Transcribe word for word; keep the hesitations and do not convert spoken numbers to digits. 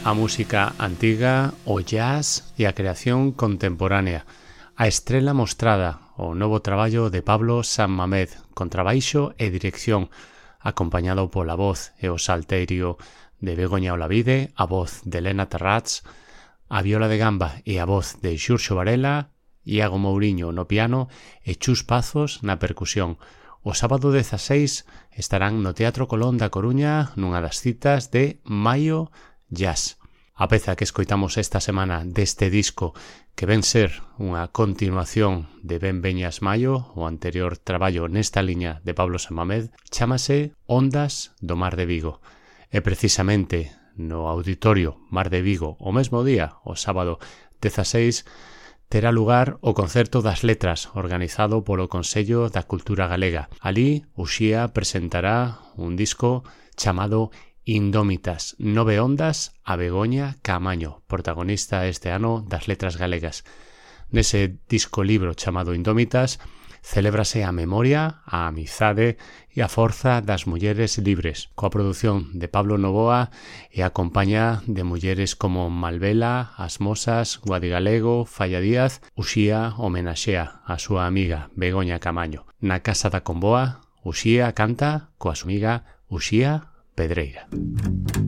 a música antiga, o jazz e a creación contemporánea. A estrela mostrada, o novo traballo de Pablo Sanmamed, con trabaixo e dirección, acompañado pola voz e o salterio de Begoña Olavide, a voz de Elena Terrats, a viola de gamba e a voz de Xurxo Varela, Iago Mouriño no piano e Chus Pazos na percusión. O sábado dezaseis estarán no Teatro Colón da Coruña nunha das citas de Maio Jazz. A peza que escoitamos esta semana deste disco, que ven ser unha continuación de Ben Veñas Maio, o anterior traballo nesta liña de Pablo Sanmamed, chámase Ondas do Mar de Vigo. E precisamente no Auditorio Mar de Vigo, o mesmo día, o sábado dezaseis, terá lugar o Concerto das Letras, organizado polo Consello da Cultura Galega. Alí, Uxía presentará un disco chamado Indómitas, nove ondas a Begoña Caamaño, protagonista este ano das letras galegas. Nese disco libro chamado Indómitas, celébrase a memoria, a amizade e a forza das mulleres libres, coa produción de Pablo Novoa e a compañía de mulleres como Malvela, As Mosas, Guadigalego, Falla Díaz. Uxía homenaxea a súa amiga Begoña Caamaño. Na Casa da Comboa, Uxía canta coa súa amiga Uxía Pedreira.